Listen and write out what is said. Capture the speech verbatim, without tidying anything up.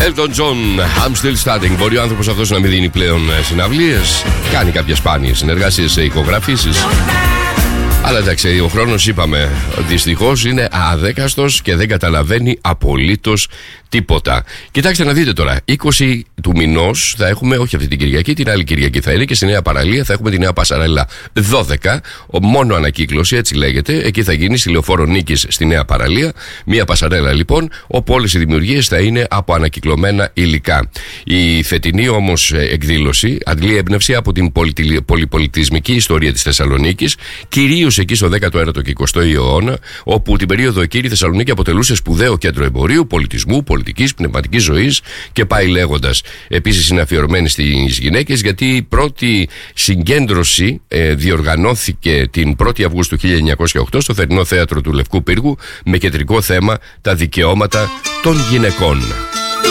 Elton John, I'm still standing. Μπορεί ο άνθρωπος αυτός να μην δίνει πλέον συναυλίες. Κάνει κάποιες σπάνιες συνεργασίες σε ηχογραφήσεις. Αλλά εντάξει, ο χρόνος, είπαμε, δυστυχώς είναι αδέκαστος και δεν καταλαβαίνει απολύτως τίποτα. Κοιτάξτε να δείτε τώρα, είκοσι του μηνός θα έχουμε, όχι αυτή την Κυριακή, την άλλη Κυριακή θα είναι, και στη Νέα Παραλία θα έχουμε τη Νέα Πασαρέλα δώδεκα, μόνο ανακύκλωση, έτσι λέγεται. Εκεί θα γίνει στη Λεωφόρο Νίκης στη Νέα Παραλία. Μία Πασαρέλα λοιπόν, όπου όλες οι δημιουργίες θα είναι από ανακυκλωμένα υλικά. Η φετινή όμως εκδήλωση αντλεί έμπνευση από την πολυπολιτισμική ιστορία της Θεσσαλονίκης, κυρίως εκεί στο δέκατο ένατο και εικοστό αιώνα, όπου την περίοδο εκείνη η Θεσσαλονίκη αποτελούσε σπουδαίο κέντρο εμπορίου, πολιτισμού, πολιτικής, πνευματικής ζωής και πάει λέγοντας. Επίσης είναι αφιερωμένη στις γυναίκες, γιατί η πρώτη συγκέντρωση ε, διοργανώθηκε την πρώτη Αυγούστου χίλια εννιακόσια οκτώ στο Θερινό Θέατρο του Λευκού Πύργου, με κεντρικό θέμα τα δικαιώματα των γυναικών.